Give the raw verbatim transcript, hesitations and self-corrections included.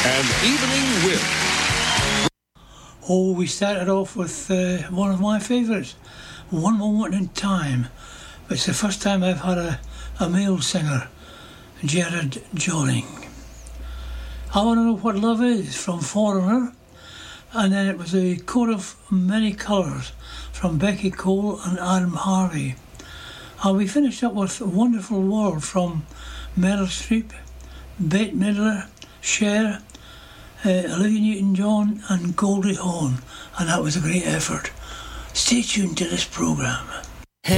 An Evening with. Oh, we started off with uh, one of my favourites, One Moment in Time. It's the first time I've had a, a male singer, Gerard Joling. I Want to Know What Love Is from Foreigner, and then it was A Coat of Many Colours from Becky Cole and Adam Harvey. And we finished up with Wonderful World from Meryl Streep, Bette Midler, Cher, uh, Olivia Newton-John and Goldie Hawn, and that was a great effort. Stay tuned to this programme.